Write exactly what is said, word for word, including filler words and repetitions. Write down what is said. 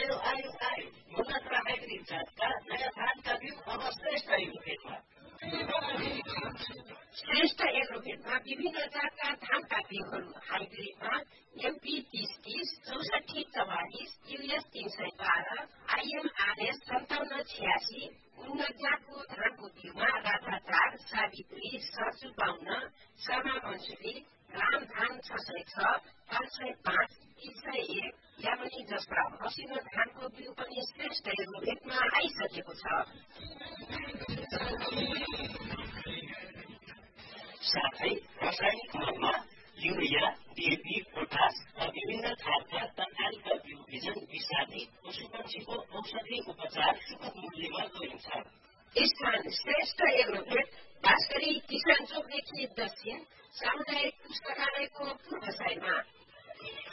आयो आयो आयो मुलतरा हाइब्रिड जातका नयाँ धानका बिउ अब श्रेष्ठ एग्रोभेटमा। श्रेष्ठ एग्रोभेटमा विभिन्न जातका धानका बिउहरू हाइब्रिडमा एमपी तीस तीस, चौसठी चौवालिस, यूएस तीन सय बाह्र, आइएमआरएस सन्ताउन्न छ्यासी, उन्नत जातको धानको बिउमा राधाचार, सावित्री, सरसु बाहुन्न, शर्मा मन्सुरी, राम धान छ सय छ, पाँच सय पाँच, तिन सय एक, यामनी जस्ता मसिनो धानको बिउ पनि श्रेष्ठ एग्रोभेटमा आइसकेको छ। साथै रासायनिक मलमा युरिया, डिएपी, पोटास र विभिन्न खालका तरकारीका बिउ बिजन विषादी पशुपक्षीको औषधि उपचार सुपथ मूल्यमा गरिन्छ। स्थान श्रेष्ठ एग्रोभेट भास्करी किसान चोकदेखि दक्षिण सामुदायिक पुस्तकालयको पूर्व साइडमा।